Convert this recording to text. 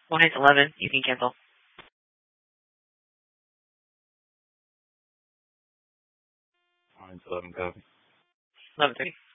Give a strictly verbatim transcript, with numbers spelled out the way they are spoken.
Mine's eleven. You can cancel. Mine's eleven, copy. eleven thirty.